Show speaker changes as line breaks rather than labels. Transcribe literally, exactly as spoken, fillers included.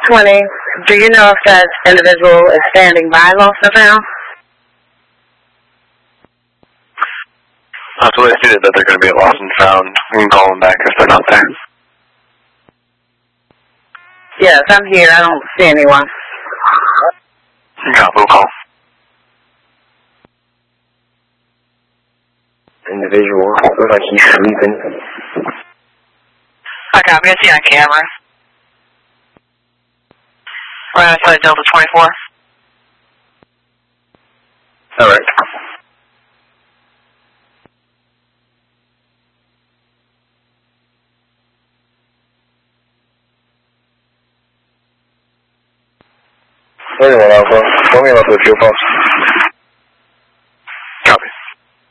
twenty. Do you know if that individual is standing by lost and found?
Uh, so they stated that they're going to be lost and found. We can call them back if they're not there.
Yes, I'm here. I don't see anyone.
Yeah, we'll call.
Individual looks like he's sleeping.
I copy. I see on camera. Right outside Delta twenty-four.
Alright. Anyone Alpha, tell me about the fuel pumps.